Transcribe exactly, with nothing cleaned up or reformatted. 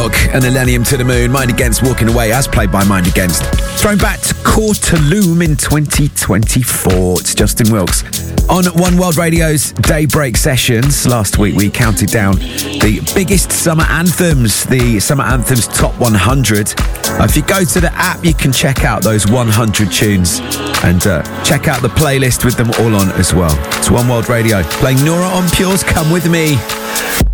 Rock and Millennium to the Moon. Mind Against Walking Away, as played by Mind Against. Thrown back to Courtaloom in twenty twenty-four. It's Justin Wilkes. On One World Radio's Daybreak Sessions, last week we counted down the biggest summer anthems, the Summer Anthems Top one hundred. Uh, if you go to the app, you can check out those one hundred tunes and uh, check out the playlist with them all on as well. It's One World Radio, playing Nora En Pure's Come With Me.